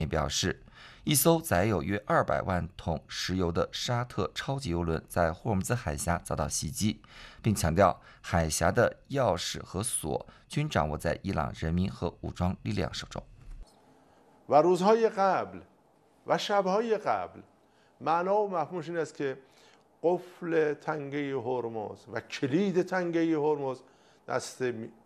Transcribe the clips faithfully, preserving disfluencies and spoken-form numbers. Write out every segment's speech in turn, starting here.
也表示，一艘载有约二百万桶石油的沙特超级油轮在霍尔木兹海峡遭到袭击，并强调海峡的钥匙和锁均掌握在伊朗人民和武装力量手中。 و روزهای قبل و شبهای قبل معنا و مفهومش این است که قفل تنگه هرمز و کلید تنگه هرمز دست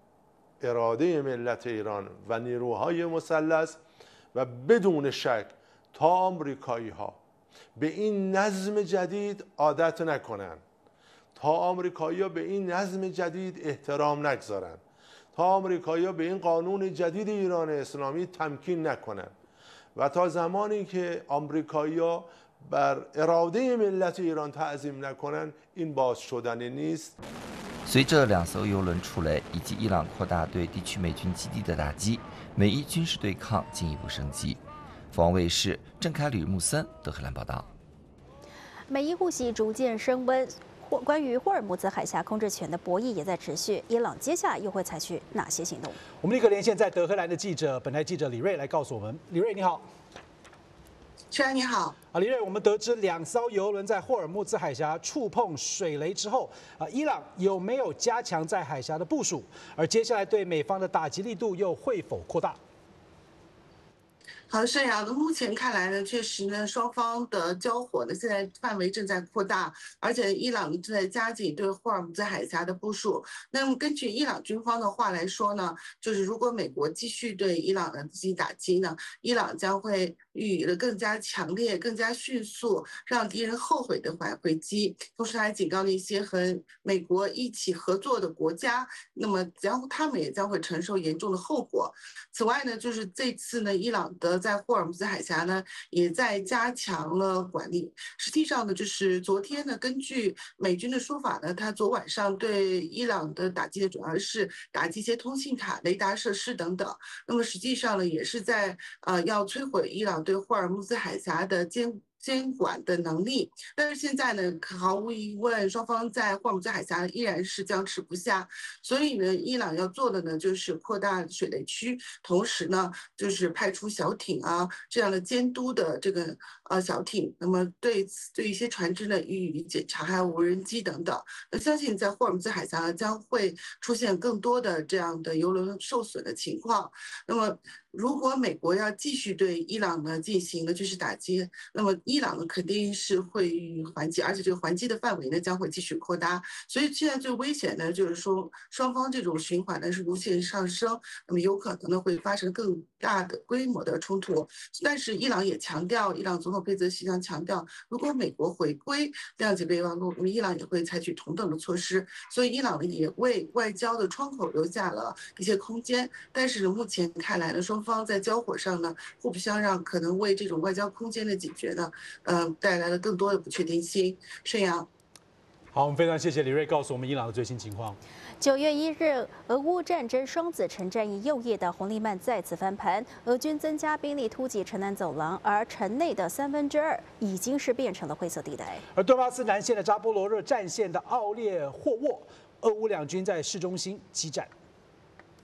اراده ملت ایران و نیروهای مسلح و بدون شک تا آمریکایی ها به این نظم جدید عادت نکنن، تا آمریکایی ها به این نظم جدید احترام نگذارن، تا آمریکایی ها به این قانون جدید ایران اسلامی تمکین نکنن و تا زمانی که آمریکایی ها بر اراده ملت ایران تعظیم نکنن این باز شدنی نیست。 随着两艘油轮出雷以及伊朗扩大对地区美军基地的打击，美伊军事对抗进一步升级。凤凰卫视郑凯吕、穆森德黑兰报道。 美伊互袭逐渐升温，或关于霍尔木兹海峡控制权的博弈也在持续。伊朗接下来又会采取哪些行动？ 我们立刻连线在德黑兰的记者，本台记者李瑞来告诉我们。李瑞，你好。 虽然你好， 啊，李瑞，我们得知两艘油轮在霍尔木兹海峡触碰水雷之后，啊，伊朗有没有加强在海峡的部署？而接下来对美方的打击力度又会否扩大？ 好的，盛阳，目前看来呢，确实呢，双方的交火呢，现在范围正在扩大，而且伊朗正在加紧对霍尔木兹海峡的部署。那么根据伊朗军方的话来说呢，就是如果美国继续对伊朗的进行打击呢，伊朗将会予以了更加强烈、更加迅速，让敌人后悔的还回击。同时，还警告了一些和美国一起合作的国家，那么将他们也将会承受严重的后果。此外呢，就是这次呢，伊朗的在霍尔木兹海峡呢，也在加强了管理。实际上呢，就是昨天呢，根据美军的说法呢，他昨晚上对伊朗的打击的主要是打击一些通信塔、雷达设施等等。那么实际上呢，也是在呃要摧毁伊朗对霍尔木兹海峡的监监管的能力。但是现在呢，毫无疑问，双方在霍尔木兹海峡依然是僵持不下。所以呢，伊朗要做的呢，就是扩大水雷区，同时呢，就是派出小艇啊这样的监督的这个呃小艇，那么对对一些船只呢予以检查，还有无人机等等。那相信在霍尔木兹海峡呢将会出现更多的这样的油轮受损的情况。那么如果美国要继续对伊朗呢进行的就是打击，那么伊朗呢肯定是会予以还击，而且这个还击的范围呢将会继续扩大。所以现在最危险的就是说双方这种循环呢是无限上升，那么有可能呢会发生更大的规模的冲突。但是伊朗也强调，伊朗总统佩泽西强强调，如果美国回归谅解备忘录，那么伊朗也会采取同等的措施。所以伊朗呢也为外交的窗口留下了一些空间。但是目前看来呢，双方在交火上呢互不相让，可能为这种外交空间的解决呢，呃，带来了更多的不确定性。沈阳。 好，我们非常谢谢李瑞告诉我们伊朗的最新情况。 九月一日，俄乌战争双子城战役右翼的红利曼再次翻盘，俄军增加兵力突击城南走廊，而城内的三分之二已经是变成了灰色地带。 而顿巴斯南线的扎波罗热战线的奥列霍沃，俄乌两军在市中心激战。